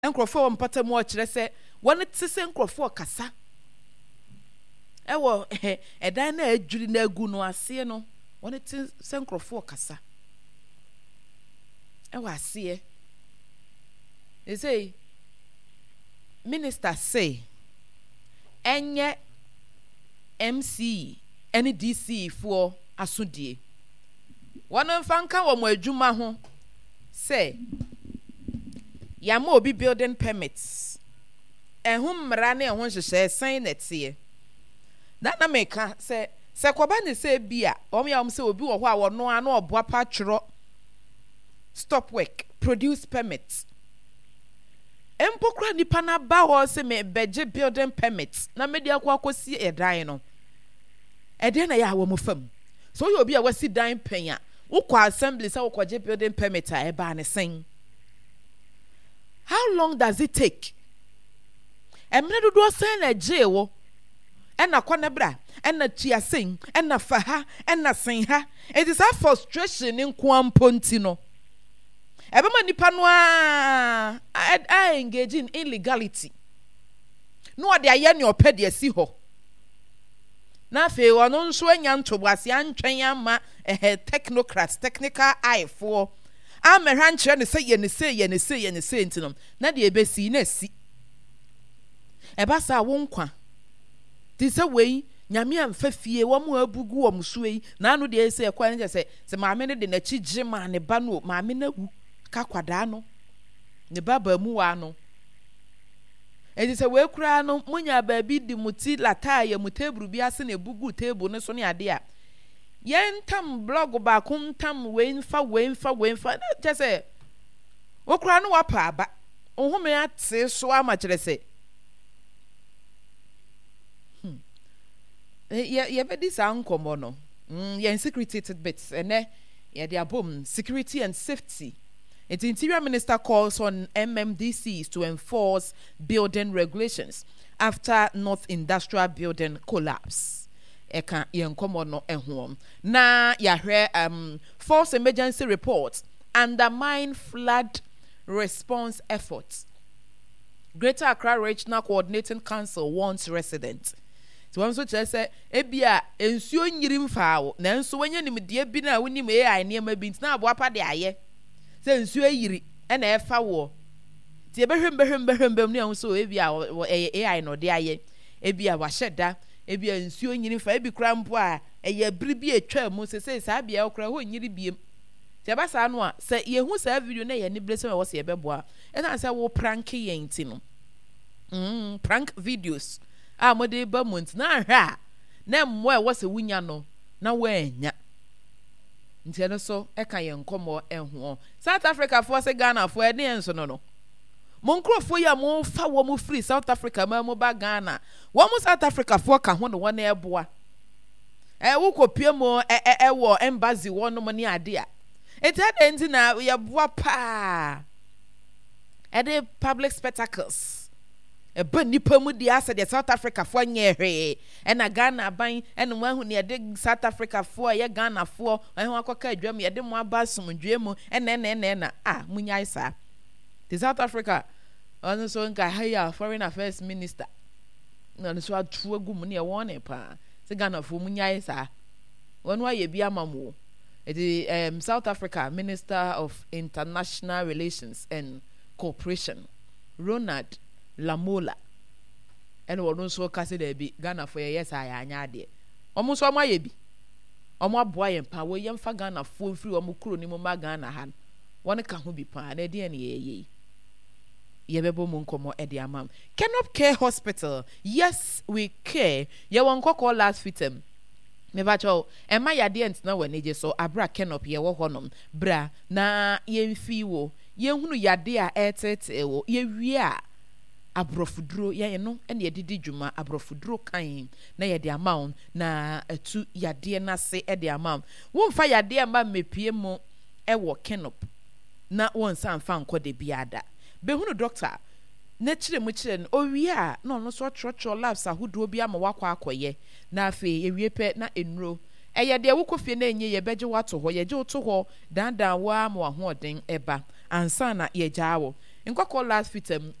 Enkrofo mpata mu okire se woni te se enkrofo kasa ewo edan na adwiri na agu no ase no woni te se enkrofo kasa ewo ase they say minister say enye MC any DC for asudie woni fanka wo mo adwuma ho say yama obi building permits ehum mra na ehun hyehyɛ sign netie na meka se koba ne se bia ya se obi wo ho a wono ana oboa pa tworo stop work produce permits empokra nipa na ba ho se me beje building permits na me dia kwa akosi edan no eden na ya wo mo fam so you obi a wasi dan panya wo kwa assembly se wo kwaje building permit a e ba ne sen. How long does it take? Emre dodo sen na jewo ena kwanebra ena chiasen ena faha ena senha. It is a frustration in kwamponti no. Ebema nipa no a engage in illegality. No ade aye ne opede asi ho. Na fe wono nso anya ntobase antwen ama technocrats technical eye for amehwan kire ne say ye ne say ntinom na de ebesi na si eba sa wonkwa ti se wei nyame amfa fie wo mo abugu wo msuei na anu de ese ekwa nje se maame ne de na chigye ma ne ba no maame na wu ka kwada no ne baba mu wa no edi se we kura no munya ba bi di muti lata ya mutebru bi ase na ebugu table ne so ne ade a yentam blog ba kuntam weinfa je se wo kura no wa pa aba ohome ate so ama kire se ye be dis ankomo no ye security tidbits ene ye dia bom security and safety. The Interior Minister calls on MMDCs to enforce building regulations after North Industrial Building collapse. Eka yenkomo no ehom. Na yahwe force emergency reports undermine flood response efforts. Greater Accra Regional Coordinating Council warns residents. So I'm so say ebia ensuo nyirim faawo na enso wanya nimde bi na wonim AI niam bi na aboapa de aye se ensuo yiri na efa wo ti ebehwem ne ho so ebia AI no de aye ebia wa hyeda ebia ensuo nyirim fa ebi kra mpo a eye biri bi etwa mu se sa bia okra ho nyiri biem ti aba sa no a se ye hu sa video na ye ni blese we wo se ebeboa e na se wo prank yen ti no prank videos mode ba mont na hwa na mmo e wo se wunya no na wa anya ntia no so e ka ye nkomo ehwo South Africa fo se Ghana fo e ne enso no mo nkrofo ya mo fa wo mo free South Africa ma mo ba Ghana wo mo South Africa fo ka ho no wo na eboa wo kopie mo wo embassy wo no mo ne ade a eta de nti na ye boa pa de public spectacles eba nipa mu di asa de South Africa fo nye hwe na Ghana ban ene mo ahu ne de South Africa fo ye Ghana fo ehu akoka adwam ye de mo aba somdwe mu na munya isa the South Africa ono so nka haya foreign affairs minister na so atu agu mu ne won pa se Ghana fo munya isa wonu aye bi amamo the South Africa Minister of International Relations and Cooperation Ronald Lamola ene wono so kase da bi Ghana fo ye yes aya anya ade omo so amaye bi omo aboa ye pa wo ye mfa Ghana fo mfiri omo kuro ni mo ma Ghana ha won ka ho bi pa na de ne ye bebo mu nkomo e de amam Kenop Care Hospital. Yes we care ye won kokko last fitem me ba cho e ma yade ent na wani je so abra Kenop ye wo honom bra na ye mfi wo ye hunu yade a etete wo ye wi a abrofudro ye no ene yedidi dwuma abrofudro kan na ye de amount na atu yade na se e de amount wo mfa yade ma mepie mu e wo Kenop na won san fa nko de biada be hunu doctor na kire mu kire no owie a na no so trotro labs ahodo bi ama wakwa akoye na afi ewie pe na enro eye de wo kofie na enye ye beje wato ho ye je to ho dandan wa ma ho oden eba ansa na ye jaawo nkɔkɔ last fit